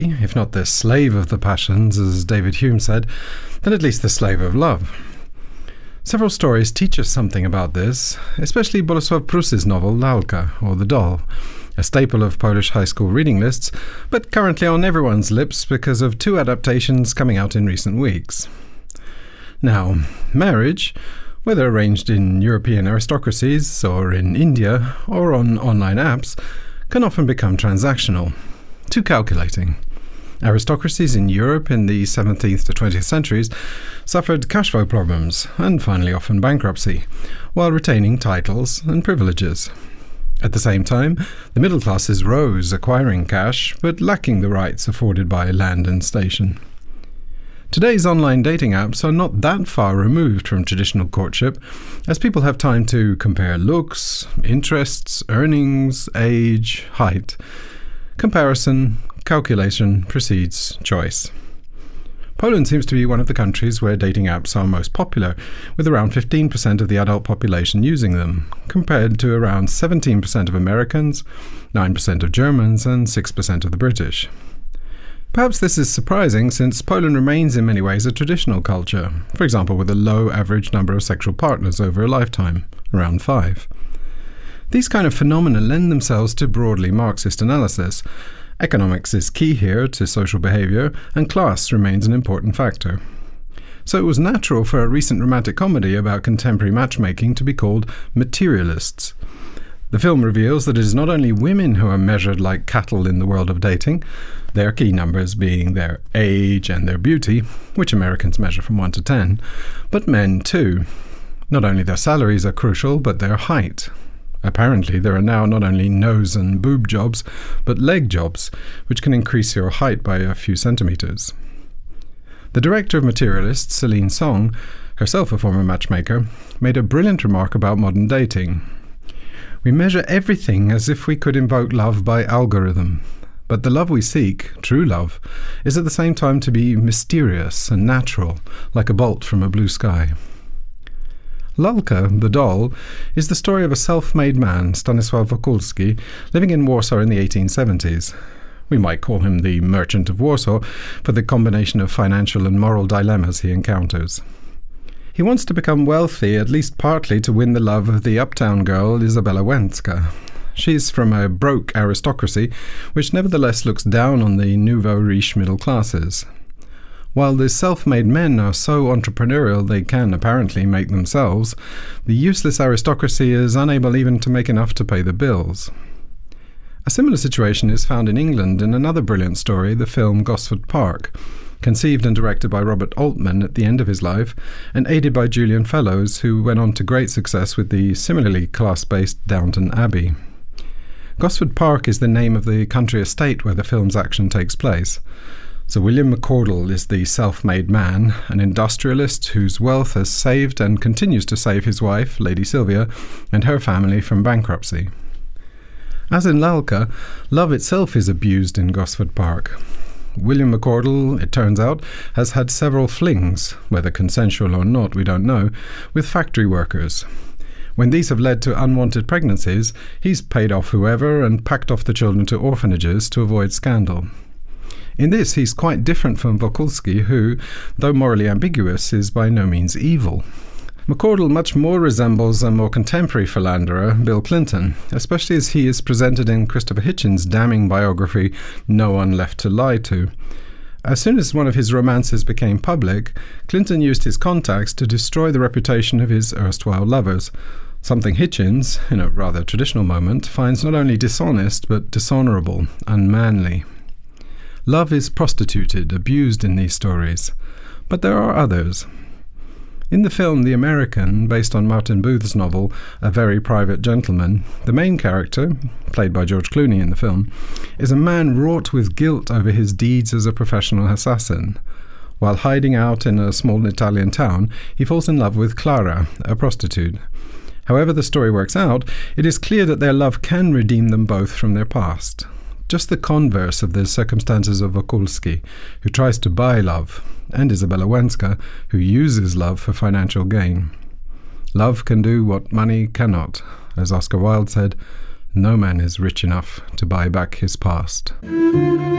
if not the slave of the passions, as David Hume said, then at least the slave of love. Several stories teach us something about this, especially Bolesław Prus's novel Lalka, or The Doll, a staple of Polish high school reading lists, but currently on everyone's lips because of 2 adaptations coming out in recent weeks. Now, marriage, whether arranged in European aristocracies, or in India, or on online apps, can often become transactional, too calculating. Aristocracies in Europe in the 17th to 20th centuries suffered cash flow problems and finally often bankruptcy, while retaining titles and privileges. At the same time, the middle classes rose, acquiring cash, but lacking the rights afforded by land and station. Today's online dating apps are not that far removed from traditional courtship, as people have time to compare looks, interests, earnings, age, height. Comparison, calculation precedes choice. Poland seems to be one of the countries where dating apps are most popular, with around 15% of the adult population using them, compared to around 17% of Americans, 9% of Germans, and 6% of the British. Perhaps this is surprising, since Poland remains in many ways a traditional culture, for example with a low average number of sexual partners over a lifetime, around 5. These kind of phenomena lend themselves to broadly Marxist analysis. Economics is key here to social behaviour, and class remains an important factor. So it was natural for a recent romantic comedy about contemporary matchmaking to be called Materialists. The film reveals that it is not only women who are measured like cattle in the world of dating, their key numbers being their age and their beauty, which Americans measure from 1 to 10, but men too. Not only their salaries are crucial, but their height. Apparently, there are now not only nose and boob jobs, but leg jobs, which can increase your height by a few centimetres. The director of Materialists, Celine Song, herself a former matchmaker, made a brilliant remark about modern dating. We measure everything as if we could invoke love by algorithm, but the love we seek, true love, is at the same time to be mysterious and natural, like a bolt from a blue sky. Lalka, the Doll, is the story of a self-made man, Stanisław Wokulski, living in Warsaw in the 1870s. We might call him the Merchant of Warsaw for the combination of financial and moral dilemmas he encounters. He wants to become wealthy, at least partly to win the love of the uptown girl Izabela Łęcka. She's from a broke aristocracy, which nevertheless looks down on the nouveau riche middle classes. While the self-made men are so entrepreneurial they can apparently make themselves, the useless aristocracy is unable even to make enough to pay the bills. A similar situation is found in England in another brilliant story, the film Gosford Park, conceived and directed by Robert Altman at the end of his life, and aided by Julian Fellowes, who went on to great success with the similarly class-based Downton Abbey. Gosford Park is the name of the country estate where the film's action takes place. Sir William McCordle is the self-made man, an industrialist whose wealth has saved and continues to save his wife, Lady Sylvia, and her family from bankruptcy. As in Lalka, love itself is abused in Gosford Park. William McCordle, it turns out, has had several flings, whether consensual or not we don't know, with factory workers. When these have led to unwanted pregnancies, he's paid off whoever and packed off the children to orphanages to avoid scandal. In this, he's quite different from Wokulski, who, though morally ambiguous, is by no means evil. McCordle much more resembles a more contemporary philanderer, Bill Clinton, especially as he is presented in Christopher Hitchens' damning biography, No One Left to Lie To. As soon as one of his romances became public, Clinton used his contacts to destroy the reputation of his erstwhile lovers, something Hitchens, in a rather traditional moment, finds not only dishonest but dishonourable, unmanly. Love is prostituted, abused in these stories. But there are others. In the film The American, based on Martin Booth's novel A Very Private Gentleman, the main character, played by George Clooney in the film, is a man wrought with guilt over his deeds as a professional assassin. While hiding out in a small Italian town, he falls in love with Clara, a prostitute. However the story works out, it is clear that their love can redeem them both from their past. Just the converse of the circumstances of Wokulski, who tries to buy love, and Izabela Łęcka, who uses love for financial gain. Love can do what money cannot. As Oscar Wilde said, no man is rich enough to buy back his past.